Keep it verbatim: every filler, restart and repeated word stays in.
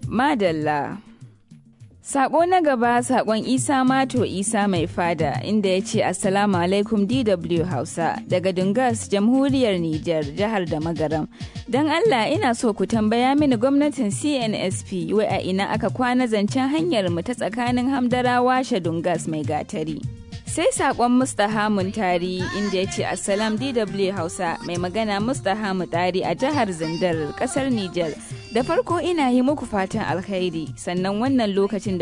Madalla. Sako na gaba sakon Isa Mato Isa mai fada inda ya ce Assalamu alaikum D W Hausa daga Dungas Jamhuriyar Nijar jihar da Magaram. Don Allah ina so ku tambaya mini gwamnatin C N S P wai a ina aka kwana zancen hanyar mu ta tsakanin Hamdarawa sha Dungas mai gatari. Sai sakon Mustaha Muntari inda ya ce Assalam D W Hausa mai magana Mustaha Muntari a jihar Zindar kasar Nijar. Da farko ina yi muku fatan alkhairi sannan wannan lokacin